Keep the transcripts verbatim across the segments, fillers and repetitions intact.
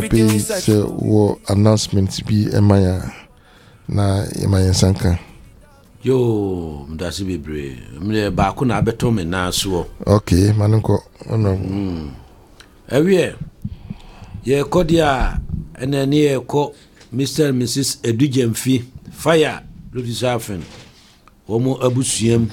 pay say wo announcement bi emaya na emaya sanka. Yo, mdasi bebre. Mle ba ko na abeto me na so. Okay, manunko ono. Mm. Ewie. Ye kodia enani ye ko Mister and Missus Edujemfi fire Ludisafen. Womo abusuam.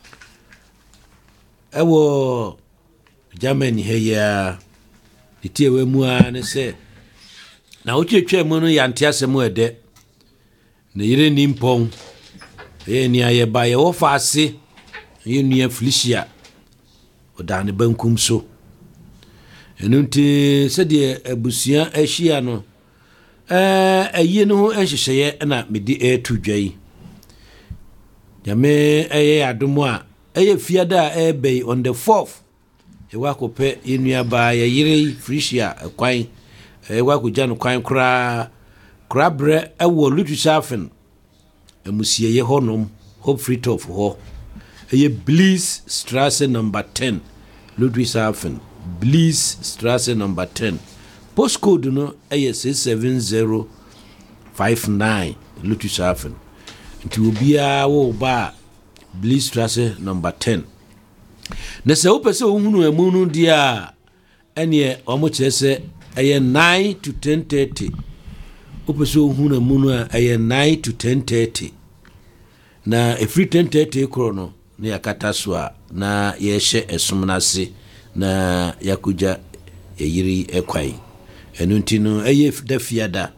Ewo Germany he ya itie we mu a ne se na otwetwe mu no yante asemu ede na yire nimpon e ni aye ba ye wo fa ase ye nua Felicia odane bankum so enunti se de abusua ahia no eh ayi no ho enhyehyeye na medi etu dwai yame eye adomo a eye fiada e be on the fourth e wa ko pe enua ba ye yire Felicia kwan e wa ko janu kwan kra kra bre e wo Lutusafen emusie ye honom Hope Free Top ho eye Bliss Strasse number ten Lutusafen Bliss Strasse number ten postcode no eye six seven zero five nine Lutusafen nti obia wo ba Bliss Strasse number ten na se opese ohunu emu no dia ene omo chese eye nine to ten thirty opese ohunu emu no eye nine to ten thirty na every ten thirty krono na yakata so a na yehye esomnase na yakuja yiri ekwai enunti no eye da fiada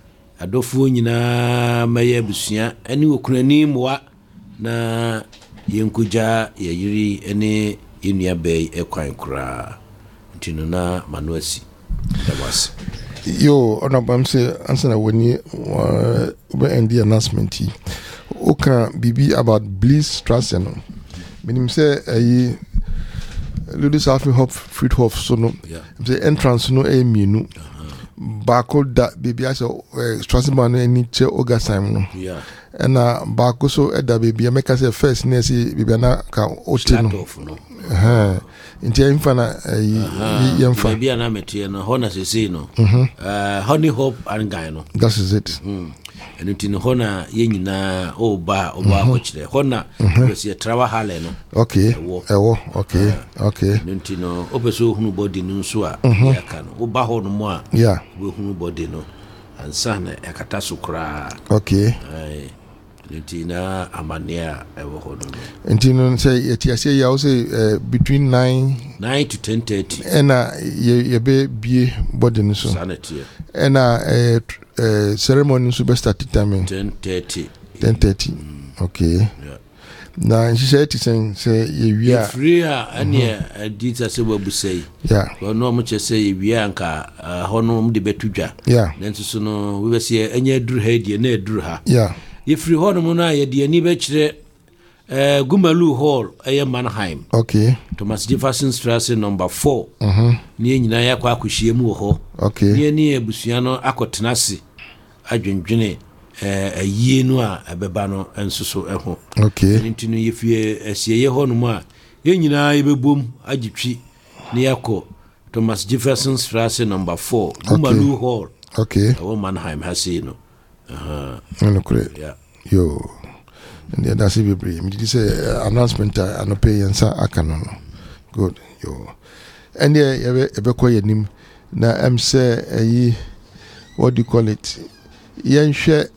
adofo nyina maye busua eni wokunani mwa na yenkuja yiri ene enua bay ekwan kura ntino na manuasi dawasi yo ona bamse ansana woni we end the announcement oka bibi about Bliss Strasse no minim say ayi Ludisafen Hope Free Top so no say entrance no e mienu bako da bibi asa Strasse man ni che ogasam no yeah na bako so eda bibi make say first na si bibi na ka otino eh nti emfa na yemfa bibi na metie no hona sesi no uh Honey Hope and guy no that is it mm and nti no hona yenyina oba oba ko kire hona we trawa hale no okay ewo okay okay nti no obeso hunu body no so a yaka no oba ho no mo a yeah we hunu body no ansa na yakata so kra okay ai nti na amania ewo ho no nti no say yeti say ya say between nine to ten thirty ena ye be bie body no so sanity ena eh ceremony so be start time ten thirty ten thirty okay yeah na she say it say say ye wia free a ane adita se babusai yeah so no mo che say ye wia nka hono mo de betudwa yeah nanso so no we be say anya aduru ha die na aduru ha yeah ye free hono mo na ye de ani be kire eh Gumalu Hall eye Mannheim okay Thomas Jefferson Strasse number four mhm ni nyina ya kwa akohie mu ho okay ni ni abusua no akotenase adwendwene eh ayie no a ebeba no ensoso eho okay nti no yefie asieye ho no mu a ye nyina yebebom agitwi ni yakọ Thomas Jefferson Strasse number four Gumalu Hall okay awo Mannheim hase no aha no kure yeah yo and that's it be me did say announcement I no pay yansa aka no good yo and ye ebe ko yanim na am say ayi what do you call it yenhwe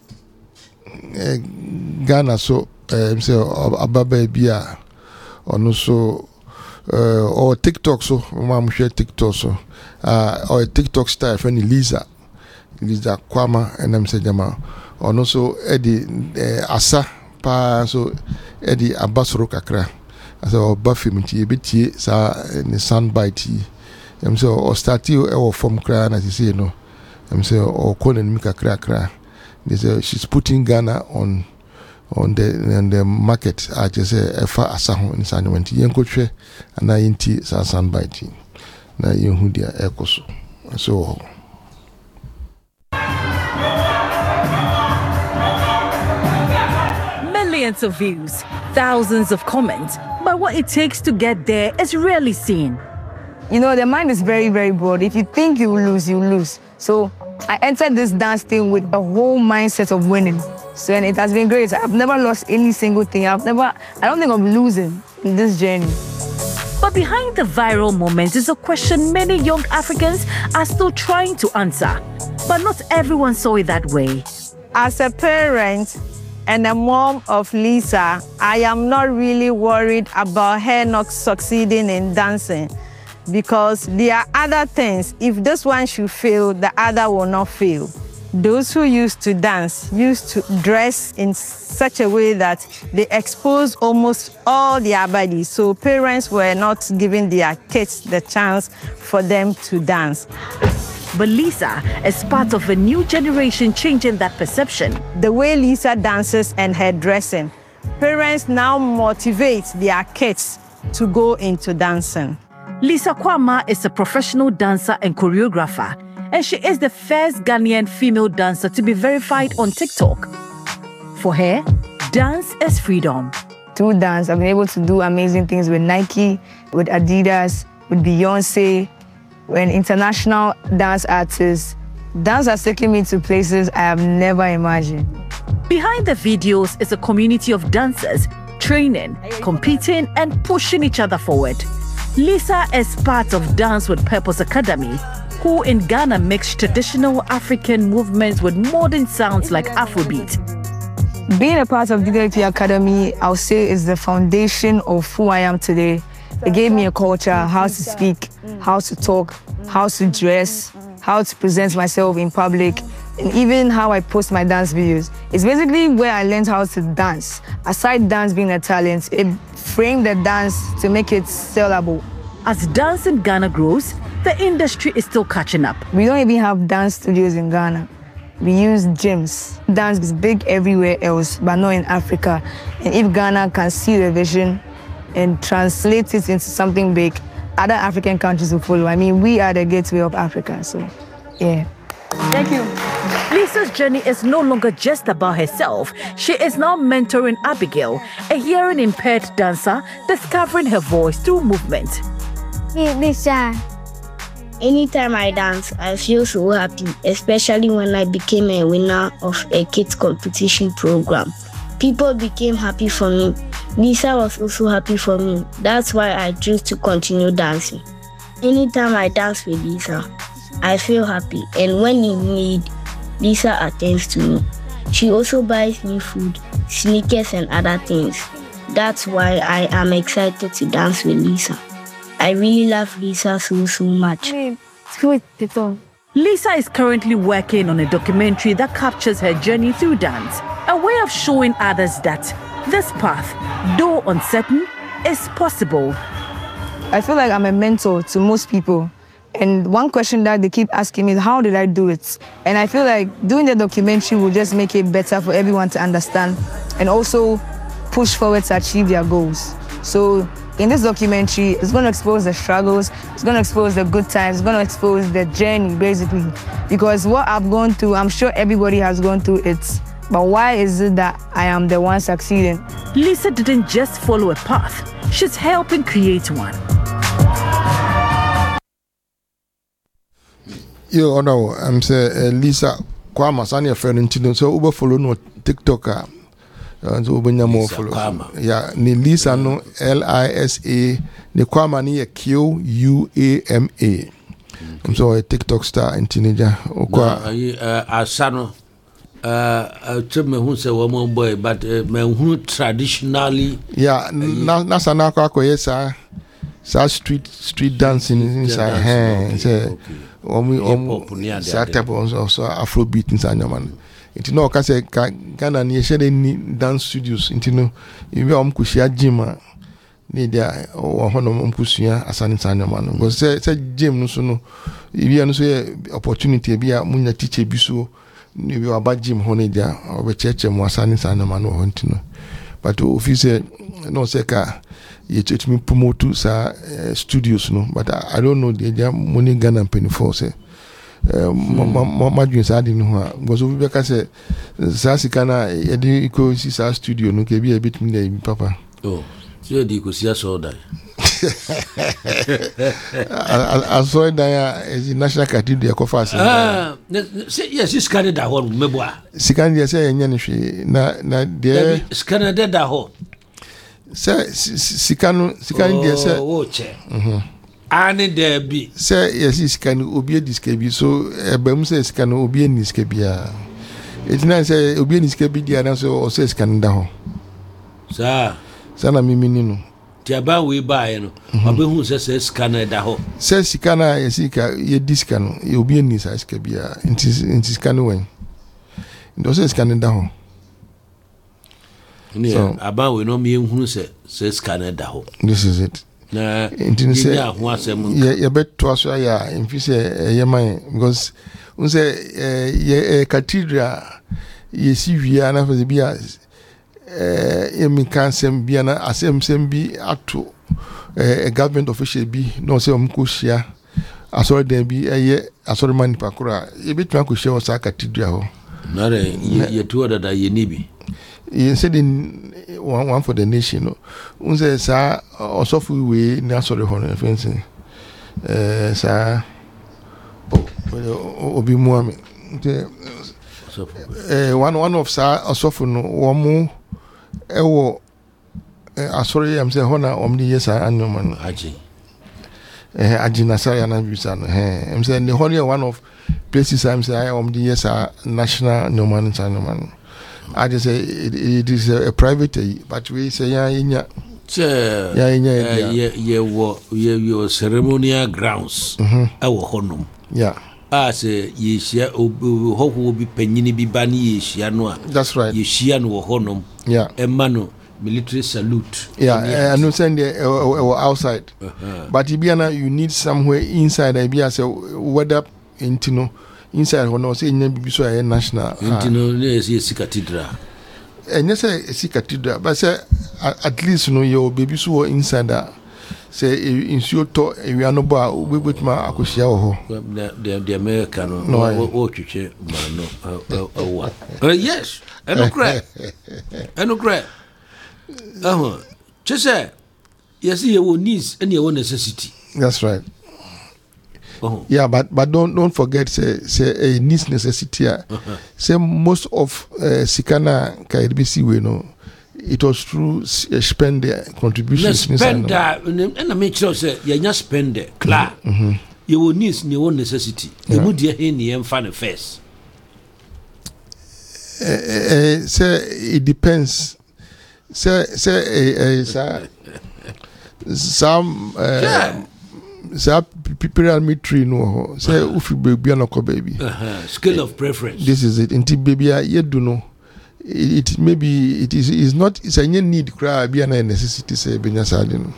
Ghana so am say ababa bia ono so uh or TikTok so mam share TikTok so uh or TikTok star friend Lisa Lisa Kwama and am say jama ono so edi asa pa so edi abasoro kakra asa oba film ti ebetie sa ni soundbite am say o start you e from kra na say no am say o calling me kakra kra they say she's putting Ghana on on the on the market I just say efa asa ho ni sa ni wenti yenkotwe ana yinti sa soundbite na yehu dia ekoso so millions of views, thousands of comments, but what it takes to get there is rarely seen. you know, the mind is very, very broad. If you think you lose, you lose. So I entered this dance thing with a whole mindset of winning. So, and it has been great. I've never lost any single thing. I've never, I don't think I'm losing in this journey. But behind the viral moments is a question many young Africans are still trying to answer. But not everyone saw it that way. As a parent and a mom of Lisa, I am not really worried about her not succeeding in dancing, because there are other things. If this one should fail, the other will not fail. Those who used to dance used to dress in such a way that they expose almost all their bodies. So parents were not giving their kids the chance for them to dance. But Lisa is part of a new generation changing that perception. The way Lisa dances and her dressing, parents now motivate their kids to go into dancing. Lisa Kwama is a professional dancer and choreographer, and she is the first Ghanaian female dancer to be verified on TikTok. For her, dance is freedom. Through dance, I've been able to do amazing things with Nike, with Adidas, with Beyonce, and international dance artists. Dance has taken me to places I have never imagined. Behind the videos is a community of dancers training, competing, and pushing each other forward. Lisa is part of Dance with Purpose Academy, who in Ghana mix traditional African movements with modern sounds like Afrobeat. Being a part of D W P Academy, I'll say, is the foundation of who I am today. It gave me a culture, how to speak, how to talk, how to dress, how to present myself in public, and even how I post my dance videos. It's basically where I learned how to dance. Aside dance being a talent, it framed the dance to make it sellable. As dance in Ghana grows, the industry is still catching up. We don't even have dance studios in Ghana. We use gyms. Dance is big everywhere else, but not in Africa. And if Ghana can see the vision and translate it into something big, other African countries will follow. I mean, we are the gateway of Africa, so yeah. Thank you. Lisa's journey is no longer just about herself. She is now mentoring Abigail, a hearing-impaired dancer, discovering her voice through movement. Hey, Lisa. Anytime I dance, I feel so happy, especially when I became a winner of a kids competition program. People became happy for me. Lisa was also happy for me. That's why I chose to continue dancing. Anytime I dance with Lisa, I feel happy, and when in need, Lisa attends to me. She also buys me food, sneakers, and other things. That's why I am excited to dance with Lisa. I really love Lisa so, so much. Lisa is currently working on a documentary that captures her journey through dance, a way of showing others that this path, though uncertain, is possible. I feel like I'm a mentor to most people. And one question that they keep asking me is, how did I do it? And I feel like doing the documentary will just make it better for everyone to understand and also push forward to achieve their goals. So in this documentary, it's going to expose the struggles, it's going to expose the good times, it's going to expose the journey, basically. Because what I've gone through, I'm sure everybody has gone through it. But why is it that I am the one succeeding? Lisa didn't just follow a path, she's helping create one. Yo, oh no, I'm saying Lisa Kwama, Sanya Ferentino, so Uber follow no TikToker. And so Uber more follow. Yeah, ni Lisa no L I S A, ni Kwama ni Q U A M A. I'm so a TikTok star in teenager. Okwa Asano. Uh, to me who say one boy, but me who traditionally. Yeah, na na sana kwa kwa yesa. Sa street street dancing inside hands. Omi omi sa type also Afrobeat inside man. Inti no ka say Ghana ni shede ni dance studios inti no ibi om kushia gym ni dia o hono om kushia asane inside man. Go say say gym no so no ibi no so opportunity bi a munya teacher bi so ni bi aba gym ho ni dia obe cheche mo asane inside man ho inti no. But office no say ka you teach me promote sa uh, studios no, but I, I don't know the money Ghana penny for say ma dream sa di no ha because we be say sa sikana e di ko si sa studio no ke bi e bit me dey papa oh so di ko si so die I saw it there as the National Cathedral Kofas. Ah, yes, it's Canada home, Meboa. Sikandia say Yanishwi, na na dear Canada da ho. Say Sikano, Sikandia say, oh, chair. Anne there be. Say, yes, is can obey this cabi, so a bem says can obey this cabia. It's not say obey this cabia, and so or says Canada. Sir, Sana Mimino. Tiaba we buy, no, Abu says Canada ho. Says Sikana, Yesika, ye discano, you be in this as cabia, in this canoeing. It also is Canada ho. So, about we know me who says Canada ho. This is it. Na intini say ye ye beto aso ya imfi say ye man because un say ye cathedral ye si via na for bia eh ye mi kan sem bia na asem sem bi ato eh government official bi no say om ko hia asori den bi eh asori man pakura ye betwa ko hia o sa cathedral ho na re ye to da ye ni bi he said in one, one for the nation no unse sa osofu we na sorry hono fencing eh sa obi muame eh one one of sa osofu no wo mu ewo asori am say hona omni yesa anyoman aji eh aji na sa ya na bisa no eh am say the hono one of places am say omni yesa national anyoman anyoman I just say it, it is a, a private, but we say yeah, yeah, yeah, yeah, yeah, yeah, yeah, your ceremonial grounds. Our honum. Yeah. Ah, say ye share, who will be penny be banny ye shianoa. That's right. Ye shiano honum. Yeah. Emano military salute. Yeah, I know send the outside, but Ibiana, you need somewhere inside. Ibia say whether into no. Inside when I say maybe so a national intino yes cathedral and yes a cathedral but say at least you know your baby so inside that say in so to we are no ba we with ma akosia ho the the American no o twetwe no oh yes I no cry I no cry uh chese yes your needs and your necessity. That's right. Uh-huh. Yeah, but but don't don't forget say say a needs necessity. Uh-huh. Say most of uh, Sikana K B C we know it was through uh, spend their contributions. Spend that, and I make sure say you just spend it. Clear. Your needs, your necessity. You would hear in the end first. Say it depends. Say say uh, some. Uh, yeah. Sa pyramid tree no say ufi baby anoko baby scale of preference. This is it. Inti baby ye do no it maybe it is is not it's a need cry be a necessity say benya sade no.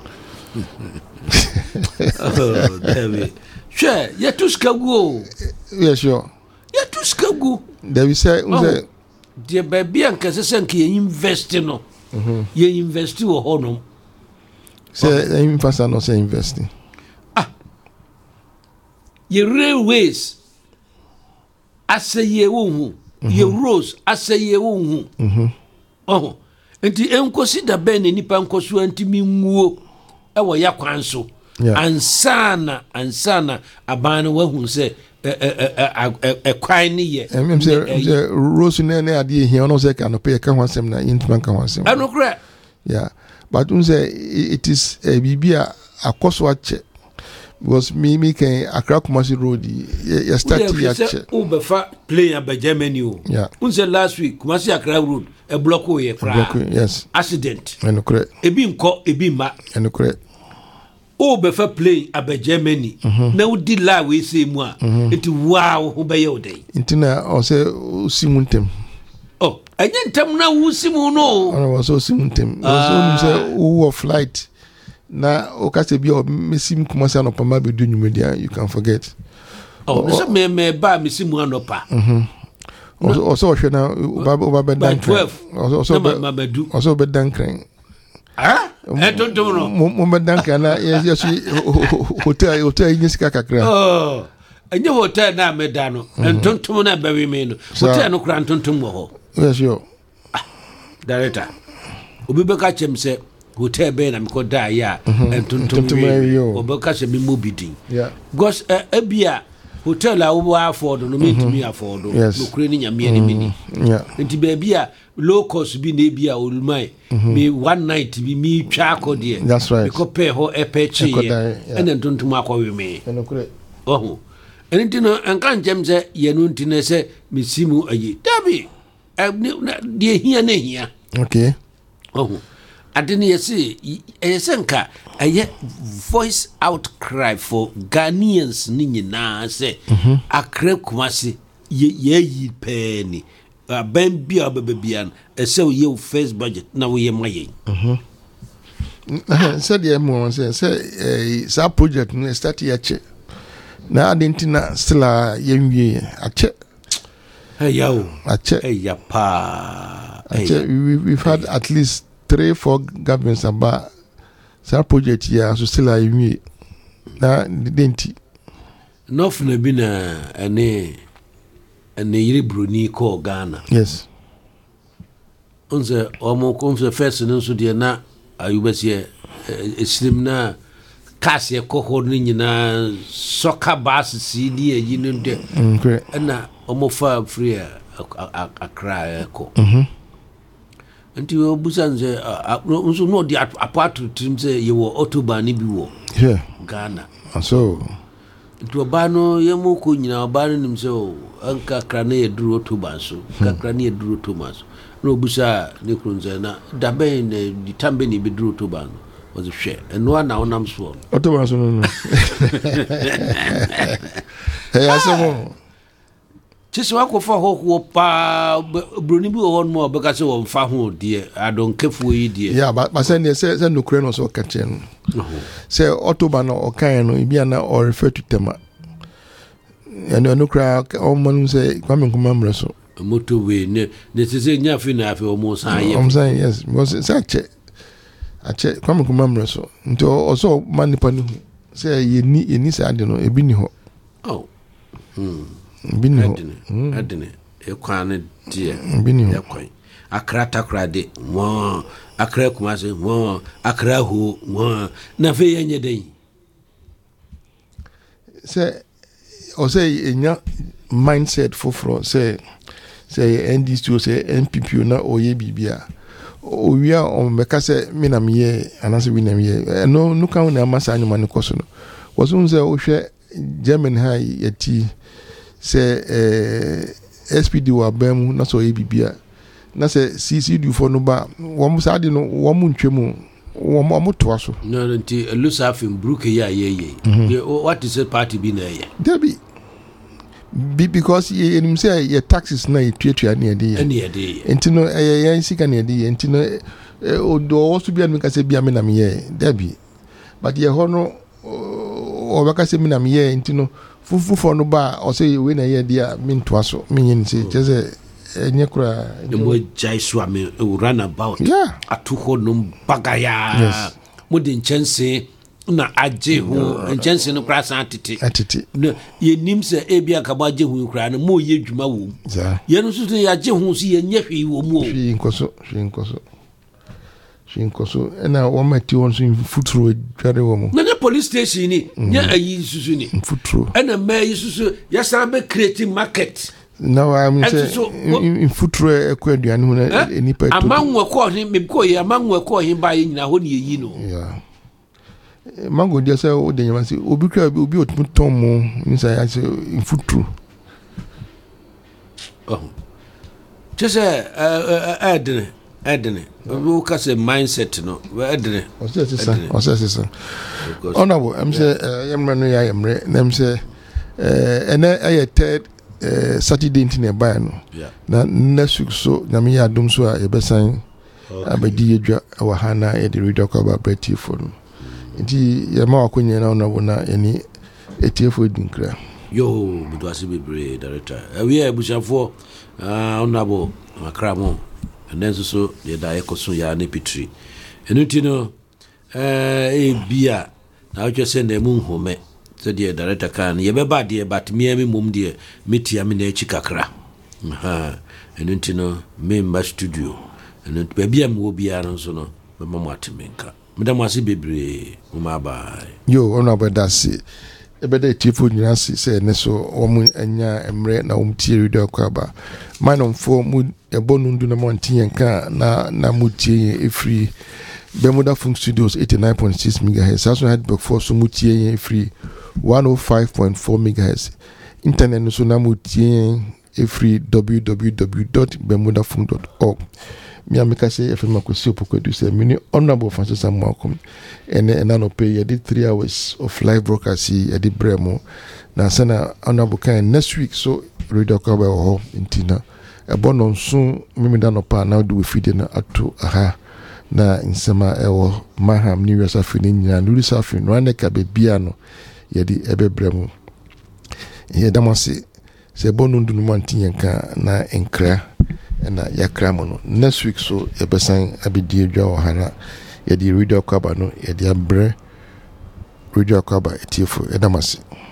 Oh David sure ye to skagu. Yeah sure ye to skagu there we say say the baby anka say nke ye invest no ye invest wo hono say invest no say investing. Ye railways asa ye wo ye roads asa ye wo hu oh enti enkosi da ben nipa nkoso antimi nwuo e wo ya kwan so ansana ansana aban wa hu se e kwan ni ye em say roads ne ne ade here no say kan pay ka hwansem na intima kan hwansem anokra yeah but un say it is a bibia akoso ache because me me can Accra Kumasi Road you start to yache ubefa play a Germany o yeah unse last week Kumasi Accra Road a block o ye kra yes accident and correct ebi nko ebi ma and correct ubefa play a Germany na udi la we say mu a it wow ho be ye odai intina o say simuntem oh enye ntem na wo simu no o so simuntem o so say wo flight na okase bi o mesim Kumasi anopa be do nyumedia you can forget oh so me me ba mesim anopa mhm o so hwe na ba ba dan o so o so be dan kren ah e tontom no mo be dan kren na yes hotel hotel yin sika kakra oh enye hotel na me da no tontom na ba we me no hotel no kra tontom wo ho yes yo director obi be ka chem se hotel be na me ko da ya entontom we obeka se me mobidin because ebia hotel a wo afford no me timi afford no kure ni nyame ni mini nti ba bia low cost bi na bia olumai me one night bi mi twa akode that's right because pay ho e pay chi and entontom akwa me oh enti no enka njem se ye no ntine se mesimu ayi dabi de hia na hia okay oh adeni yesi esenka aye voice outcry for Ghanaians ni nyina se akra kumase ye yi peni aban bia obebia no ese ye first budget na wo ye maye mhm said ye mo say say sa project no start ye che na adentina still a yenwie ache hey yo ache hey ya pa ache we, we've had at least three four governments about sa project here so still a yenwie na denti nof na bi na ene ene yiri broni ko Ghana yes onze omo konse first no so de na ayubasie eslim na kasi ekoho ni nyina soccer bus C D yi no de na omo fa free akra eko mhm nti obusanze nso no di apart trim say ye wo autobahn ni bi wo yeah Ghana so nti obano yemu ko nyina obano nim se o anka akra na ye duru autobahn so akra na ye duru autobahn so no obusa ne krunze na dabe ne di tambe ni bi duru autobahn was a share and no na onam so autobahn so no hey asomo chisi wako fa ho ho pa broni bi ho no obeka se wo mfa ho de adonkefu yi de yeah but but say say say no kure no so ka che no say autobahn no o kan no bia na or refer to tema and no kura o manu say kwame nkuma mre so motorway ne ne se nya fi na fi o mo san ye I'm saying yes because say che ache kwame nkuma mre so nto o so manipa ni say ye ni ye ni say ade no ebi ni ho oh mm bini ho adene e kwane die bini ho e kwan akra takra de wo akra kumase wo akra ho wo na fe yenye den say o say enya mindset foforo say say N D C o say N P P na oye bibia o wia o meka say me na me anase wi na me no no kan na amasa anyuma ne koso no woso nse o hwe German high yati say eh S P D wa bemu na so ye bibia na say C C D for no ba wo mo sa de no wo mo ntwemu wo mo to aso no nti elusa fim bruke ya ye ye what is the party be na ye debi be because ye nim say your taxes na etuatua na ye de na ye de enti no eh yan sika na ye de enti no o do wo so bia me ka say bia me na me ye debi but ye ho no o ba ka say me na me ye enti no fufu for no ba o say we na ye dia minto aso menyin say cheze enye kura the mo jai so am run about atuho no bagaya mo de nchense na aje hu nchense no kura san tete atete na ye nim se e bia ka ba je hu kura no mo ye dwuma wo ye no so ye aje hu so ye nye hwe wo mo hwe nkoso hwe nkoso hwe nkoso na wo mati won so futuro dware wo mo na the police station ni nya ayi susu ni futuro na ma yi susu ya san be creating market now I'm say in futuro ekwa aduane hu na enipa to amanwo ko ni me ko ye amanwo ko hin ba ye nyina ho ni yi no yeah mango dia say o de nyama say obi kwa obi otumton mo inside I say in futuro oh just eh edene edene we ka say mindset no edene o say say o say say honorable I'm say yemre no ya yemre nem say eh ene aye third eh Saturday ntine buy no na next week so nyame ya dum so a yebesan abadi edwa wa hana e de radio kwa babati for no nti yema akonye na honorable na eni etiefo dinkra yo budo asibebre director we ebushafo ah honorable makramo and then so the daekoso ya ne pitri enuti no eh e bia na o twese na mu nhome so the director kan ye beba de but me me mum de metia me na echi kakra ha enuti no member studio enuti bia me wo bia no so no me mama atimenka Madam was bebre, Umaba. Yo, honorable Dasi. Ebede chifu nyasi se neso omu enya emre na umtie radio kwaba. Man on four mu ebonu ndu na monti yanka na na mutie e free Bermuda Funk Studios eighty-nine point six megahertz. Also had before so mutie e free one oh five point four megahertz. Internet no so na mutie e free w w w dot bermuda funk dot org. Mi ameka say F M akwesi opokwadu say mini honorable Francis Amoakom ene ena no pay ye did three hours of live broadcast ye did bremo na sana honorable kan next week so radio kwaba ho intina e bono nso mimi da no pa na do we feed na ato aha na insema ewo maham new year safini nyina nuri safini no aneka be bia no ye di ebe bremo ye damase se bono ndu no mantinyanka na enkra na yakra mo no next week so ebesan abedi adwa ohana ye di radio kwaba no ye di abre radio kwaba etiefo edamase